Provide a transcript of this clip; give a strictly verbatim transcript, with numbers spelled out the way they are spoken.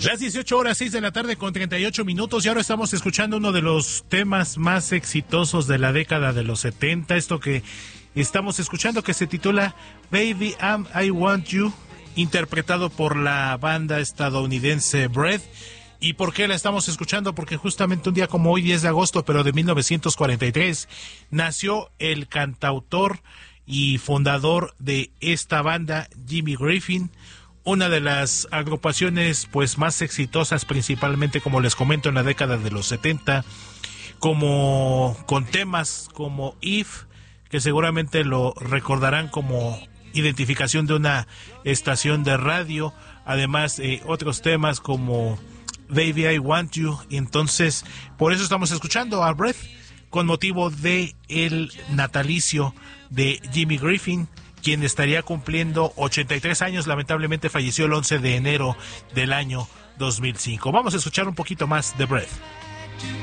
Las dieciocho horas, seis de la tarde con treinta y ocho minutos, y ahora estamos escuchando uno de los temas más exitosos de la década de los setenta, esto que estamos escuchando que se titula Baby Am I Want You, interpretado por la banda estadounidense Breath. ¿Y por qué la estamos escuchando? Porque justamente un día como hoy, diez de agosto, pero de mil novecientos cuarenta y tres, nació el cantautor y fundador de esta banda, Jimmy Griffin, una de las agrupaciones pues más exitosas, principalmente, como les comento, en la década de los setenta, como con temas como If, que seguramente lo recordarán como identificación de una estación de radio, además eh, otros temas como Baby I Want You. Y entonces por eso estamos escuchando a Breath, con motivo de el natalicio de Jimmy Griffin, quien estaría cumpliendo ochenta y tres años. Lamentablemente falleció el once de enero del año dos mil cinco. Vamos a escuchar un poquito más de Breath.